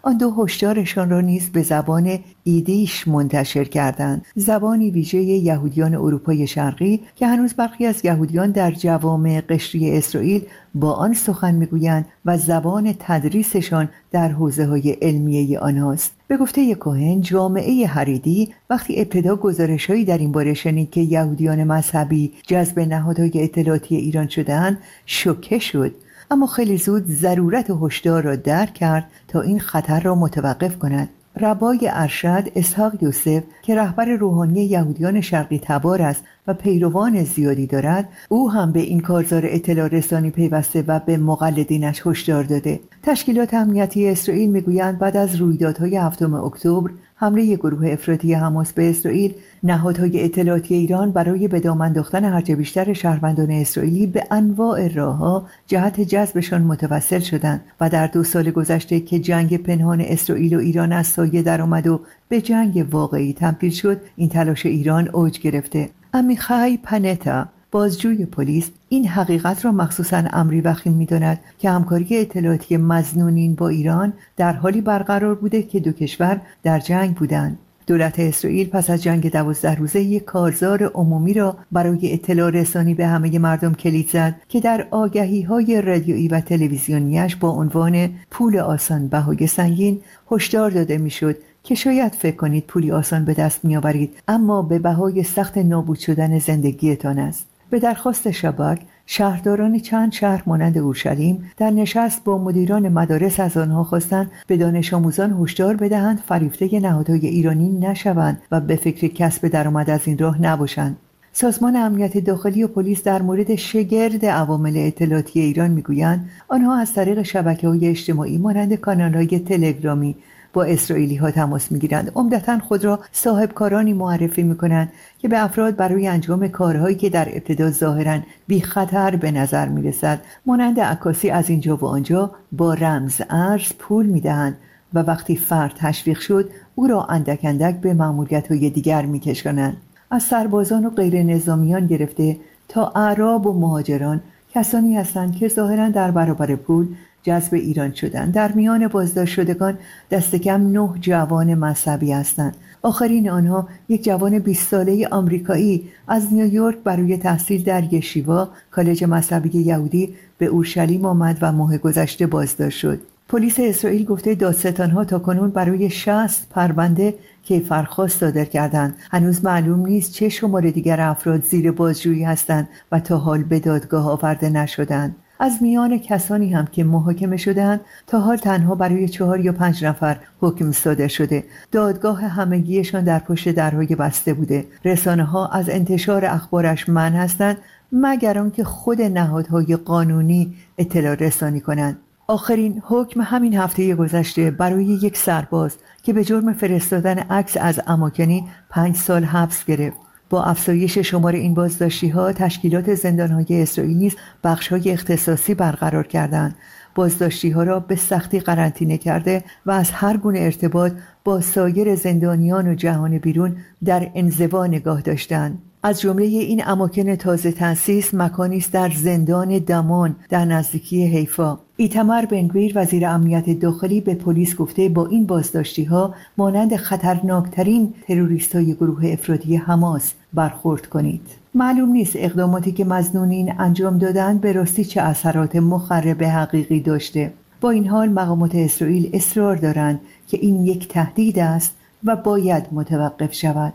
آن دو هشدارشان را نیز به زبان ایدیش منتشر کردند، زبانی ویژه یهودیان اروپای شرقی که هنوز برخی از یهودیان در جوامع قشری اسرائیل با آن سخن میگویند و زبان تدریسشان در حوزه‌های علمیه آنهاست. به گفته کوهن، جامعه حریدی وقتی ابتدا گزارش‌هایی در این باره شنید که یهودیان مذهبی جذب نهادهای اطلاعاتی ایران شده‌اند، شوکه شد، اما خیلی زود ضرورت هشدار را درک کرد تا این خطر را متوقف کند. ربای ارشد اسحاق یوسف که رهبر روحانی یهودیان شرقی تبار است و پیروان زیادی دارد، او هم به این کارزار اطلاع رسانی پیوسته و به مقلدینش هشدار داده. تشکیلات امنیتی اسرائیل میگویند بعد از رویدادهای 7 اکتبر، حمله گروه افراطی حماس به اسرائیل، نهادهای اطلاعاتی ایران برای به دام انداختن هرچه بیشتر شهروندان اسرائیلی به انواع راه‌ها جهت جذبشان متوسل شدند و در 2 سال گذشته که جنگ پنهان اسرائیل و ایران از سایه درآمد و به جنگ واقعی تبدیل شد، این تلاش ایران اوج گرفته. عمیخای پنتا، بازجوی پلیس، این حقیقت را مخصوصاً امری وخیم می‌داند که همکاری اطلاعاتی مظنونین با ایران در حالی برقرار بوده که دو کشور در جنگ بودند. دولت اسرائیل پس از جنگ 12 روزه یک کارزار عمومی را برای اطلاع رسانی به همه مردم کلید زد که در آگهی‌های رادیویی و تلویزیونیش با عنوان پول آسان بهای سنگین هشدار داده می‌شد که شاید فکر کنید پولی آسان به دست می‌آورید، اما به بهای سخت نابود شدن زندگیتان است. به درخواست شباک، شهرداران چند شهر مانند اورشلیم در نشست با مدیران مدارس از آنها خواستند به دانش آموزان هشدار بدهند فریفته نهادهای ایرانی نشوند و به فکر کسب درآمد از این راه نباشند. سازمان امنیت داخلی و پلیس در مورد شگرد عوامل اطلاعاتی ایران میگویند آنها از طریق شبکه‌های اجتماعی مانند کانال‌های تلگرامی با اسرائیلی ها تماس میگیرند. عمدتاً خود را صاحب کارانی معرفی میکنند که به افراد برای انجام کارهایی که در ابتدا ظاهراً بی خطر به نظر میرسد مانند عکاسی از اینجا و آنجا با رمز ارز پول میدهند و وقتی فرد تشویق شد او را اندک اندک به مأموریت‌های دیگر میکشانند. از سربازان و غیر نظامیان گرفته تا اعراب و مهاجران کسانی هستند که ظاهراً در برابر پول جذب ایران شدند. در میان بازداشت شدگان دست کم 9 جوان مذهبی هستند. آخرین آنها یک جوان 20 ساله آمریکایی از نیویورک برای تحصیل در یشیوا، کالج مذهبی یهودی، به اورشلیم آمد و ماه گذشته بازداشت شد. پلیس اسرائیل گفته دادستان‌ها تاکنون برای 60 پرونده کیفرخواست صادر کردند. هنوز معلوم نیست چه شمار دیگر افراد زیر بازجویی هستند و تا حال به دادگاه آورده نشدند. از میان کسانی هم که محاکمه شدند تا حال تنها برای 4 یا 5 نفر حکم صادر شده. دادگاه همگیشان در پشت درهای بسته بوده. رسانه‌ها از انتشار اخبارش منع هستند مگر آنکه خود نهادهای قانونی اطلاع رسانی کنند. آخرین حکم همین هفته گذشته برای یک سرباز که به جرم فرستادن عکس از اماکنی 5 سال حبس گرفت. با افزایش شمار این بازداشتی‌ها، تشکیلات زندان‌های اسرائیل نیز بخش‌های اختصاصی برقرار کردند. بازداشتی‌ها را به سختی قرنطینه کرده و از هر گونه ارتباط با سایر زندانیان و جهان بیرون در انزوا نگاه داشتند. از جمله این اماکن تازه تأسیس مکانی است در زندان دمان در نزدیکی حیفا. ایتمر بنگویر وزیر امنیت داخلی به پلیس گفته با این بازداشتی‌ها مانند خطرناکترین تروریست‌های گروه افراطی حماس برخورد کنید. معلوم نیست اقداماتی که مظنونین انجام دادند به راستی چه اثرات مخرب حقیقی داشته. با این حال مقامات اسرائیل اصرار دارند که این یک تهدید است و باید متوقف شود.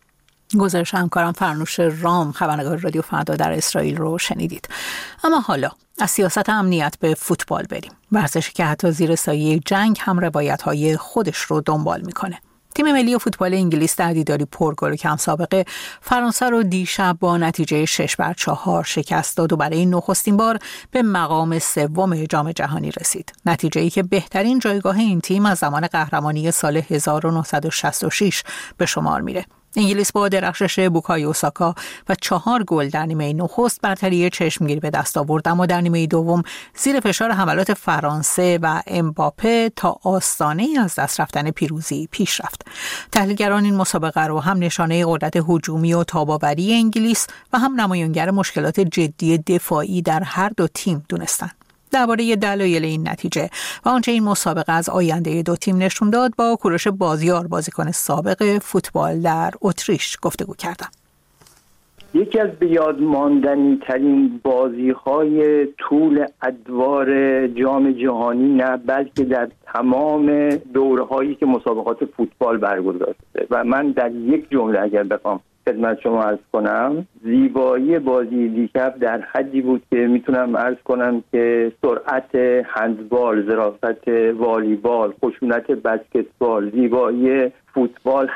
گزارش همکارم فرنوش رام، خبرنگار رادیو فردا در اسرائیل رو شنیدید. اما حالا از سیاست امنیت به فوتبال بریم. ورزشی که حتی زیر سایه جنگ هم روایت‌های خودش رو دنبال می‌کنه. تیم ملی فوتبال انگلیس در دیداری پرگل و کم سابقه فرانسه رو دیشب با نتیجه 6-4 شکست داد و برای نخستین بار به مقام 3 جام جهانی رسید. نتیجه‌ای که بهترین جایگاه این تیم از زمان قهرمانی سال 1966 به شمار میره. انگلیس با درخشش بوکایو ساکا و 4 گل در نیمه نخست برتری چشمگیری به دست آورد، اما در نیمه دوم زیر فشار حملات فرانسه و امباپه تا آستانه از دست رفتن پیروزی پیش رفت. تحلیلگران این مسابقه رو هم نشانه قدرت هجومی و تاب‌آوری انگلیس و هم نمایانگر مشکلات جدی دفاعی در هر دو تیم دونستند. درباره دلایل این نتیجه و آنچه این مسابقه از آینده دو تیم نشون داد با کوروش بازیار، بازیکن سابق فوتبال در اتریش، گفتگو کردم. یکی از به یاد ماندنی ترین بازی‌های طول ادوار جام جهانی نه بلکه در تمام دوره‌هایی که مسابقات فوتبال برگزار شده و من در یک جمله اگر بخوام خدمت شما عرض کنم، زیبایی بازی دیشب در حدی بود که میتونم عرض کنم که سرعت هندبال، ظرافت والیبال، خشونت بسکتبال، زیبایی فوتبال،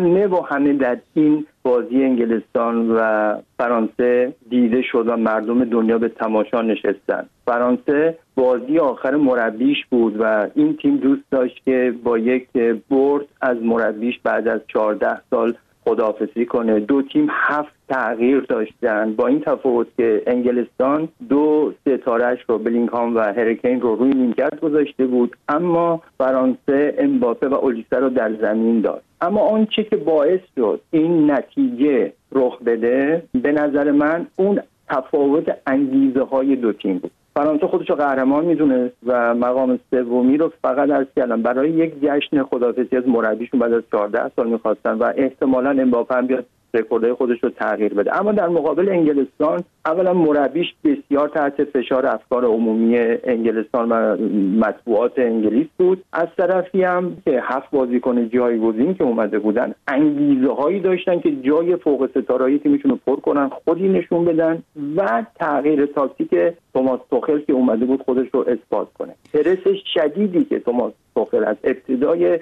همه در این بازی انگلستان و فرانسه دیده شد و مردم دنیا به تماشا نشستن. فرانسه بازی آخر مربیش بود و این تیم دوست داشت که با یک برد از مربیش بعد از 14 سال خداحافظی کنه. دو تیم 7 تغییر داشتن، با این تفاوت که انگلستان 2 ستاره‌اش رو، بلینگهام و هریکین رو روی نیمکت گذاشته بود، اما فرانسه امباپه و اولیسه رو در زمین داشت. اما آنچه که باعث شد این نتیجه رخ بده به نظر من اون تفاوت انگیزه های دو تیم بود. فرانسه خودش رو قهرمان میدونه و مقام سومی رو فقط عرض کردم برای یک جشن خداحافظی از مربیشون بعد از 14 سال می‌خواستن و احتمالاً امباپه هم بیاد رکوردهای خودش رو تغییر بده. اما در مقابل انگلستان اولا مربیش بسیار تحت فشار افکار عمومی انگلستان و مطبوعات انگلیس بود. از طرفی هم که 7 بازیکن جایگزین که اومده بودن انگیزه هایی داشتن که جای فوق ستاره‌ای تیمشون رو پر کنن، خودی نشون بدن و تغییر تاکتیک توماس توخل که اومده بود خودش رو اثبات کنه. پرس شدیدی که توماس توخل از ابتدای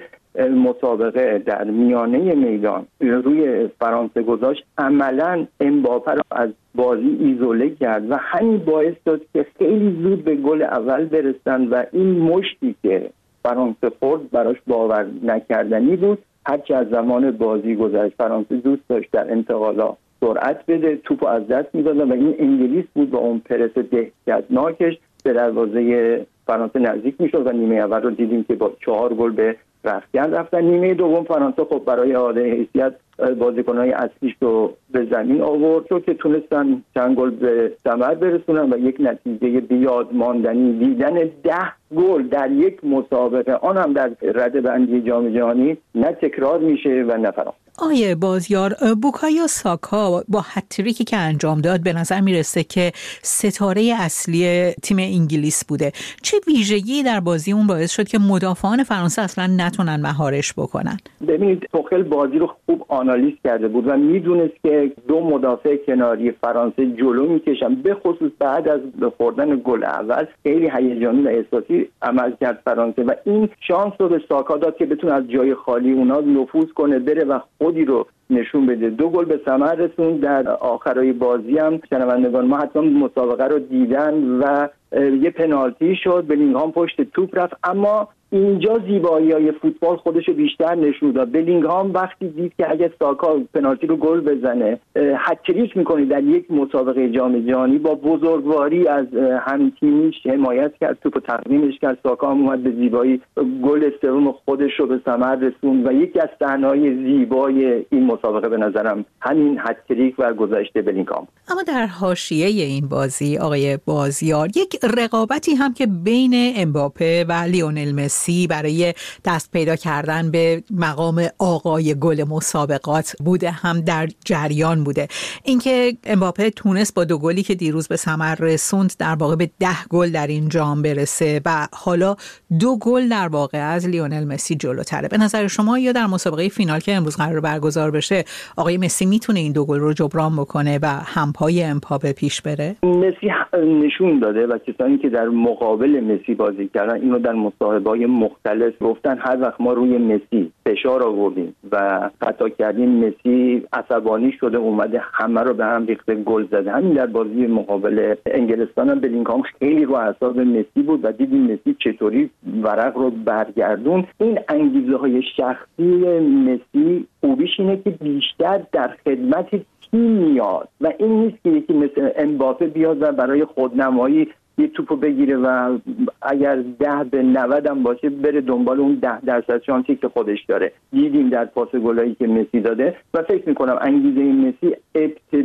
مسابقه در میانه میدان روی فرانسه گذاشت، عملاً امباپه را از بازی ایزوله کرد و همین باعث شد که خیلی زود به گل اول برسن و این مشتی که فرانسه خورد براش باور نکردنی بود. هرچی از زمان بازی گذشت فرانسه دوست داشت در انتقالات سرعت بده، توپو از دست می‌داد و این انگلیس بود با اون پرس دهشتناکش به دروازه فرانسه نزدیک میشد و نیمه اول رو دیدیم که با 4 گل به رفتن. نیمه دوم فرانسه خب برای اعاده حیثیت بازیکن‌های اصلیش رو به زمین آورد چون که تونستن چند گل به ثمر برسونن و یک نتیجه بیاد ماندنی دیدن 10 گل در یک مسابقه، آن هم در رده‌بندی جام جهانی، نه تکرار میشه و نه فراموش. آیه بازیار، بوکایو ساکا با هتریکی که انجام داد به نظر میرسه که ستاره اصلی تیم انگلیس بوده. چه ویژگی در بازی اون باعث شد که مدافعان فرانسه اصلا نتونن مهارش بکنن؟ ببینید توخل بازی رو خوب آنالیز کرده بود و میدونست که 2 مدافع کناری فرانسه جلو میکشن، به خصوص بعد از خوردن گل اول خیلی هیجانی و احساسی عمل کرد فرانسه و این شانس رو به ساکا داد که بتونه از جای خالی اونا نفوذ کنه بره و خودی رو نشون بده. 2 گل به ثمر رسوند. در آخرای بازی هم شنوندگان ما حتما مسابقه رو دیدن و یه پنالتی شد، بلینگهام پشت توپ رفت، اما اینجا زیبایی‌های فوتبال خودشو بیشتر نشون داد. بلینگهام وقتی دید که اگه ساکا پنالتی رو گل بزنه هتریک میکنه در یک مسابقه جام جهانی، با بزرگواری از هم تیمیش حمایت کرد، توپو تقدیمش کرد، ساکا هم اومد به زیبایی گل سوم خودش رو به ثمر رسوند و یکی از صحنه‌های زیبای این مسابقه به نظرم همین هتریک و گذشته بلینگهام. اما در حاشیه این بازی آقای بازیار، یک رقابتی هم که بین امباپه و لیونل مسی برای دست پیدا کردن به مقام آقای گل مسابقات بوده هم در جریان بوده. اینکه امباپه تونست با 2 گلی که دیروز به ثمر رسوند در واقع به 10 گل در این جام برسه و حالا 2 گل در واقع از لیونل مسی جلوتره. به نظر شما یا در مسابقه فینال که امروز قرار برگزار بشه آقای مسی میتونه این 2 گل رو جبران بکنه و همپای امباپه پیش بره؟ مسی نشون داده و کسانی که در مقابل مسی بازی کردن اینو در مصاحبه‌های مختلف گفتن، هر وقت ما روی مسی فشار آوردیم و خطا کردیم مسی عصبانی شده اومده همه رو به هم ریخته گل زده. همین در بازی مقابل انگلستان هم بلینگهام خیلی رو اعصاب مسی بود و دیدیم مسی چطوری ورق رو برگردون. این انگیزه های شخصی مسی خوبیش اینه که بیشتر در خدمت تیم میاد و این نیست که یکی مثل امباپه بیاد و برای خودنمایی یه توپو بگیره و اگر 10-90 هم باشه بره دنبال اون 10% شانسی که خودش داره. دیدیم در پاس گلایی که مسی داده و فکر میکنم انگیزه این مسی ابتدا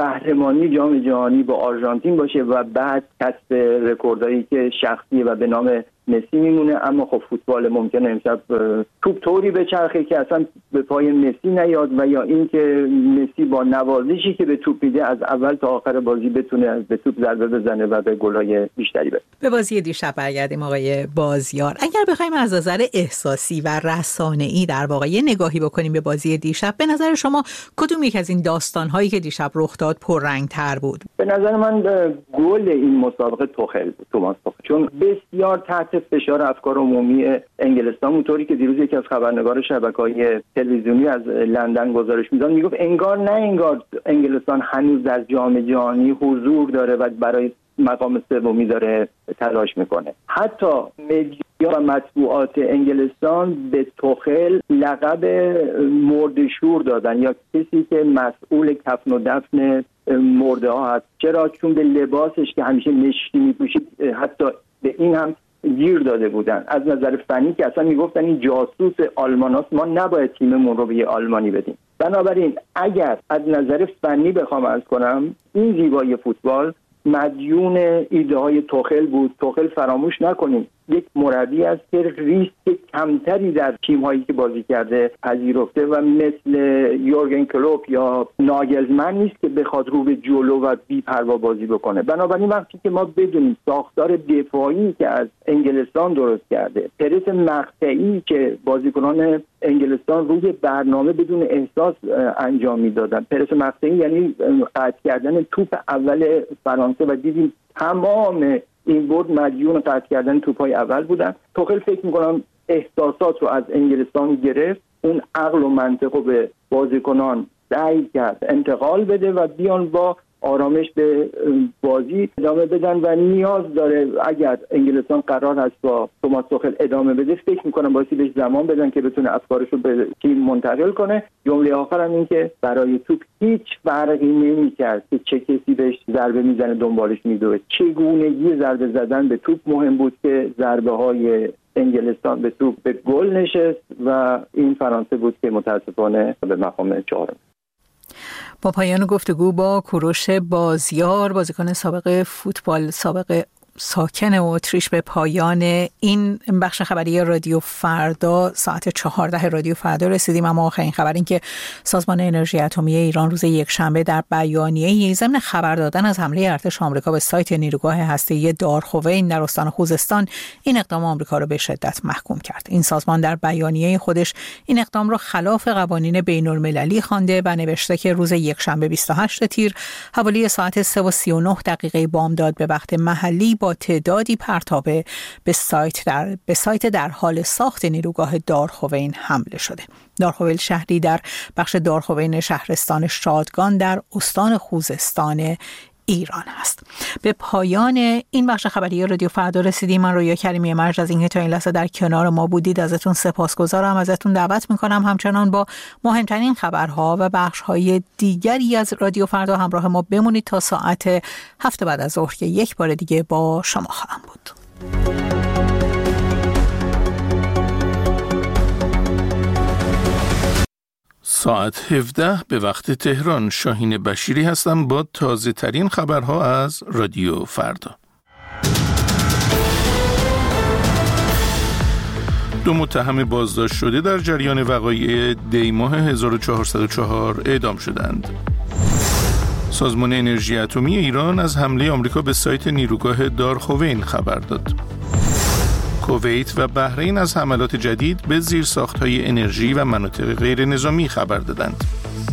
قهرمانی جام جهانی با آرژانتین باشه و بعد کسب رکوردایی که شخصی و به نام مسی میمونه. اما خب فوتبال ممکنه امشب توپ طوری بچرخه که اصلا به پای مسی نیاد و یا اینکه مسی با نوازشی که به توپ میده از اول تا آخر بازی بتونه به توپ ضربه بزنه و به گل‌های بیشتری برسه. به بازی دیشب برگردیم آقای بازیار. اگر بخوایم از نظر احساسی و رسانه‌ای در واقع یه نگاهی بکنیم به بازی دیشب، به نظر شما کدوم یک از این داستان‌هایی که دیشب رخ داد پررنگ‌تر بود؟ به نظر من گل این مسابقه توخل بود، توماس توخل، چون بسیار تحت فشار افکار عمومی انگلستان، اونطوری که دیروز یکی از خبرنگار شبکه‌های تلویزیونی از لندن گزارش می‌داد، میگفت انگار انگلستان هنوز در جام جهانی حضور داره و برای مقام سومی داره تلاش میکنه. حتی مدیا و مطبوعات انگلستان به توخل لقب مرده‌شور دادن یا کسی که مسئول کفن و دفن مرده ها هست. چرا؟ چون به لباسش که همیشه مشکی میپوشید حتی به این هم گیر داده بودن. از نظر فنی که اصلا میگفتن این جاسوس آلمان هست، ما نباید تیممون رو به یه آلمانی بدیم. بنابراین اگر از نظر فنی بخوام عرض کنم، این زیبایی فوتبال مدیون ایده های توخل بود. توخل فراموش نکنیم یک مربی است که ریسک کمتری در تیم هایی که بازی کرده پذیرفته و مثل یورگن کلوپ یا ناگلزمن نیست که بخواد رو به جلو و بی پروا بازی بکنه. بنابراین وقتی که ما بدونیم ساختار دفاعی که از انگلستان درست کرده، پرس مقطعی که بازیکنان انگلستان روی برنامه بدون احساس انجام میدادن، پرس مقطعی یعنی قطع کردن توپ اول فرانسه و دیدیم تمام این برد مدیون قطع کردن توپ‌های اول بودن. توخل فکر می‌کنم احساسات رو از انگلستان گرفت، اون عقل و منطق رو به بازیکنان سعی کرد انتقال بده و بیان با آرامش به بازی ادامه بدن و نیاز داره اگر انگلستان قرار هست با توماس توخل ادامه بده، فکر میکنم بایستی بهش زمان بدن که بتونه افکارش رو به تیم منتقل کنه. جمله آخرم این که برای توپ هیچ فرقی نمی‌کرد که چه کسی بهش ضربه میزنه دنبالش میدوه، چگونگی ضربه زدن به توپ مهم بود که ضربه های انگلستان به توپ به گل نشست و این فرانسه بود که متاسفانه به مقام چهارم. با پایان گفتگو با کوروش بازیار، بازیکن سابق فوتبال سابق ساکن اتریش، به پایان این بخش خبری رادیو فردا ساعت 14 رادیو فردا رسیدیم. اما آخرین خبر این که سازمان انرژی اتمی ایران روز یکشنبه در بیانیه‌ای ضمن خبر دادن از حمله ارتش آمریکا به سایت نیروگاه هسته‌ای دارخوین در استان خوزستان این اقدام آمریکا را به شدت محکوم کرد. این سازمان در بیانیه خودش این اقدام را خلاف قوانین بین‌المللی خوانده و نوشته که روز یکشنبه 28 تیر حوالی ساعت 3:39 بامداد به وقت محلی با تعدادی پرتابه به سایت در حال ساخت نیروگاه دارخوین حمله شده. دارخوین شهری در بخش دارخوین شهرستان شادگان در استان خوزستان ایران است. به پایان این بخش خبری رادیو فردا رسیدیم. من رویا کریمی مرج از اینکه تا این لحظه در کنار ما بودید ازتون سپاسگزارم. ازتون دعوت میکنم همچنان با مهمترین خبرها و بخش‌های دیگری از رادیو فردا همراه ما بمونید تا ساعت 7 بعد از ظهر که یک بار دیگه با شما خواهم بود. ساعت 17 به وقت تهران. شاهین بشیری هستم با تازه ترین خبرها از رادیو فردا. 2 متهم بازداشت شده در جریان وقایع دی ماه 1404 اعدام شدند. سازمان انرژی اتمی ایران از حمله آمریکا به سایت نیروگاه دارخوین خبر داد. کویت و بحرین از حملات جدید به زیرساخت‌های انرژی و مناطق غیر نظامی خبر دادند.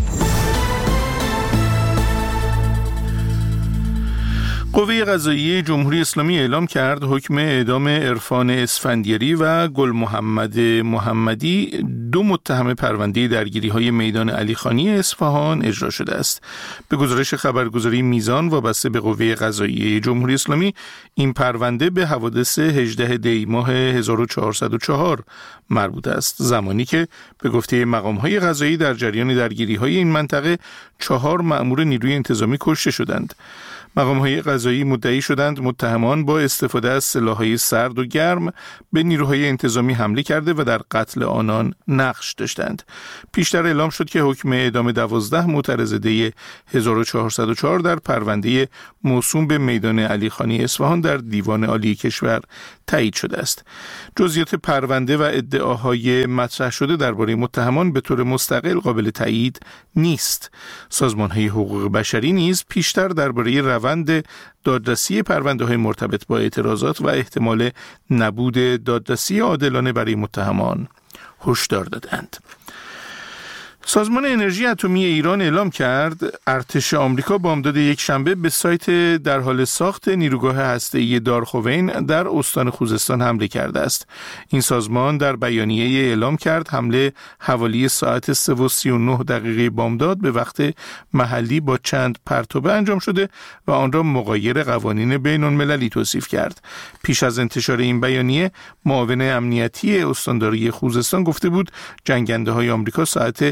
قوه قضاییه جمهوری اسلامی اعلام کرد حکم اعدام عرفان اسفندیاری و گل محمد محمدی، 2 متهم پرونده درگیری‌های میدان علیخانی اصفهان اجرا شده است. به گزارش خبرگزاری میزان وابسته به قوه قضاییه جمهوری اسلامی، این پرونده به حوادث 18 دی ماه 1404 مربوط است، زمانی که به گفته مقام‌های قضایی در جریان درگیری‌های این منطقه 4 مأمور نیروی انتظامی کشته شدند. مقام‌های قضایی مدعی شدند متهمان با استفاده از سلاح‌های سرد و گرم به نیروهای انتظامی حمله کرده و در قتل آنان نقش داشتند. پیشتر اعلام شد که حکم اعدام 12 معترض دی 1404 در پرونده موسوم به میدان علی خانی اصفهان در دیوان عالی کشور تایید شده است. جزئیات پرونده و ادعاهای مطرح شده درباره متهمان به طور مستقل قابل تایید نیست. سازمان‌های حقوق بشری نیز پیشتر درباره روند دادرسی پرونده‌های مرتبط با اعتراضات و احتمال نبود دادرسی عادلانه برای متهمان هشدار دادند. سازمان انرژی اتمی ایران اعلام کرد ارتش آمریکا بامداد یک شنبه به سایت در حال ساخت نیروگاه هسته‌ای دارخوین در استان خوزستان حمله کرده است. این سازمان در بیانیه اعلام کرد حمله حوالی ساعت 3:39 بامداد به وقت محلی با چند پرتوبه انجام شده و آن را مغایر قوانین بین‌المللی توصیف کرد. پیش از انتشار این بیانیه معاون امنیتی استانداری خوزستان گفته بود جنگنده‌های آمریکا ساعت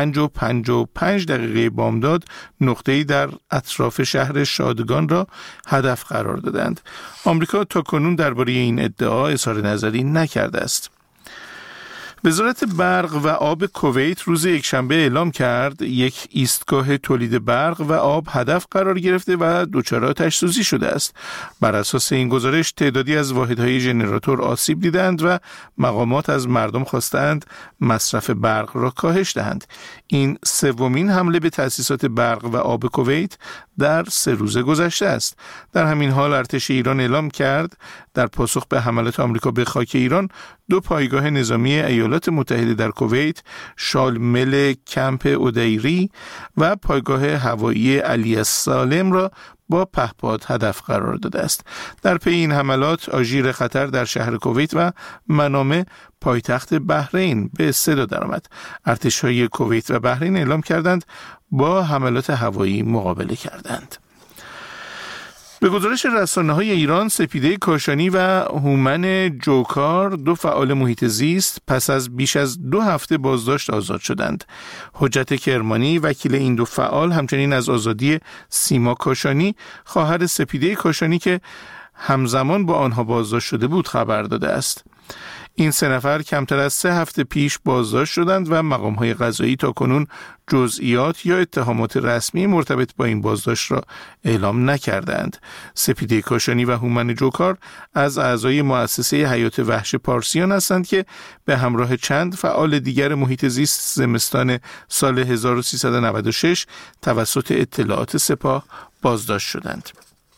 5:55 بامداد نقطه‌ای در اطراف شهر شادگان را هدف قرار دادند. آمریکا تاکنون درباره این ادعا اظهار نظری نکرده است. وزارت برق و آب کویت روز یکشنبه اعلام کرد یک ایستگاه تولید برق و آب هدف قرار گرفته و دچار آتش‌سوزی شده است. بر اساس این گزارش تعدادی از واحدهای ژنراتور آسیب دیدند و مقامات از مردم خواستند مصرف برق را کاهش دهند. این سومین حمله به تأسیسات برق و آب کویت در 3 روز گذشته است. در همین حال ارتش ایران اعلام کرد در پاسخ به حملات آمریکا به خاک ایران 2 پایگاه نظامی ایالات متحده در کویت، شالمل کمپ اودیری و پایگاه هوایی علی السالم را با پهپاد هدف قرار داده است. در پی این حملات آژیر خطر در شهر کویت و منامه پایتخت بحرین به صدا درآمد. ارتش‌های کویت و بحرین اعلام کردند با حملات هوایی مقابله کردند. به گزارش رسانه‌های ایران، سپیده کاشانی و هومن جوکار 2 فعال محیط زیست پس از بیش از 2 هفته بازداشت آزاد شدند. حجت کرمانی وکیل این 2 فعال همچنین از آزادی سیما کاشانی خواهر سپیده کاشانی که همزمان با آنها بازداشت شده بود خبر داده است. این 3 نفر کمتر از 3 هفته پیش بازداشت شدند و مقام‌های قضایی تاکنون جزئیات یا اتهامات رسمی مرتبط با این بازداشت را اعلام نکردند. سپیده کاشانی و هومن جوکار از اعضای مؤسسه حیات وحش پارسیان هستند که به همراه چند فعال دیگر محیط زیست زمستان سال 1396 توسط اطلاعات سپاه بازداشت شدند.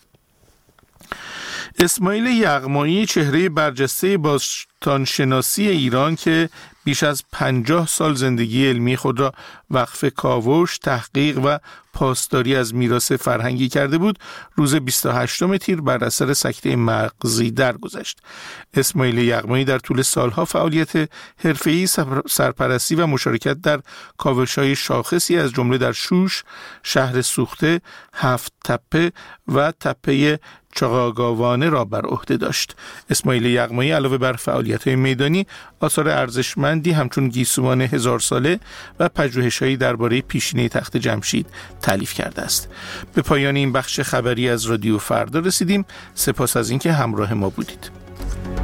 اسماعیل یغمایی، چهره برجسته باستانشناسی ایران که بیش از 50 سال زندگی علمی خود را وقف کاوش، تحقیق و پاسداری از میراث فرهنگی کرده بود، روز 28 تیر بر اثر سکته مغزی درگذشت. اسماعیل یغمایی در طول سالها فعالیت حرفه‌ای، سرپرستی و مشارکت در کاوش‌های شاخصی از جمله در شوش، شهر سوخته، 7 تپه و تپه چاقاگاوانه را بر عهده داشت. اسماعیل یغمایی علاوه بر فعالیت‌های میدانی، آثار ارزشمندی همچون گیسوان 1000 ساله و پژوهش‌هایی درباره پیشینه تخت جمشید تالیف کرده است. به پایان این بخش خبری از رادیو فردا رسیدیم. سپاس از اینکه همراه ما بودید.